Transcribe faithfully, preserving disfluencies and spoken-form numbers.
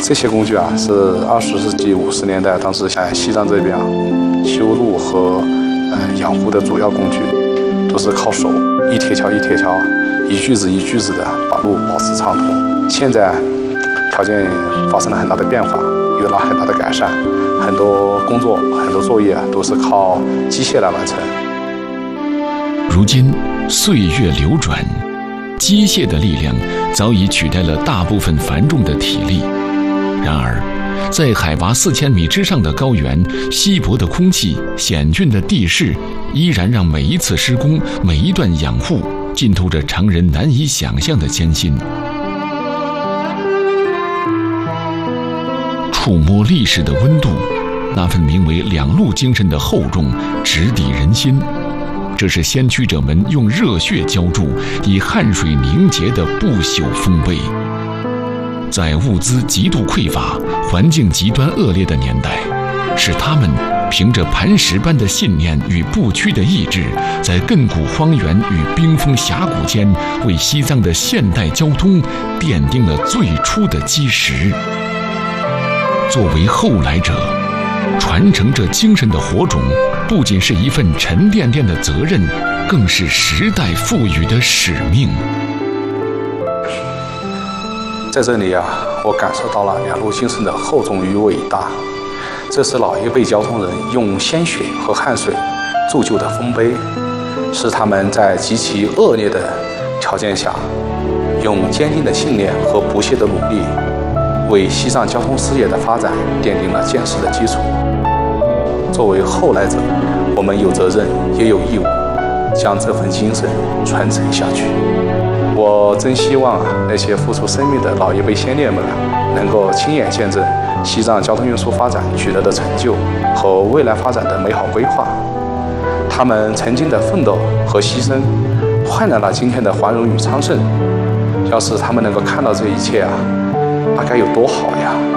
这些工具啊，是二十世纪五十年代当时在西藏这边啊修路和呃养护的主要工具，都是靠手一铁锹一铁锹，一锯子一锯子的把路保持畅通。现在条件发生了很大的变化，有了很大的改善，很多工作很多作业都是靠机械来完成。 如今岁月流转，机械的力量早已取代了大部分繁重的体力。然而，在海拔四千米之上的高原，稀薄的空气、险峻的地势，依然让每一次施工、每一段养护浸透着常人难以想象的艰辛。触摸历史的温度，那份名为两路精神的厚重，直抵人心。这是先驱者们用热血浇筑、以汗水凝结的不朽丰碑。在物资极度匮乏、环境极端恶劣的年代，是他们凭着磐石般的信念与不屈的意志，在亘古荒原与冰封峡谷间，为西藏的现代交通奠定了最初的基石。作为后来者，传承着精神的火种，不仅是一份沉甸甸的责任，更是时代赋予的使命。 在这里啊，我感受到了两路精神的厚重与伟大。这是老一辈交通人用鲜血和汗水铸就的丰碑，是他们在极其恶劣的条件下，用坚定的信念和不懈的努力，为西藏交通事业的发展奠定了坚实的基础。作为后来者，我们有责任也有义务将这份精神传承下去。我真希望啊，那些付出生命的老一辈先烈们啊，能够亲眼见证西藏交通运输发展取得的成就和未来发展的美好规划。他们曾经的奋斗和牺牲，换来了今天的繁荣与昌盛。要是他们能够看到这一切啊，那该有多好呀！